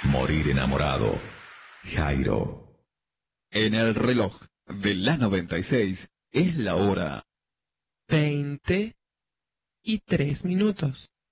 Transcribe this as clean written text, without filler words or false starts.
Morir enamorado. Jairo. En el reloj de la 96 es la hora 20:03.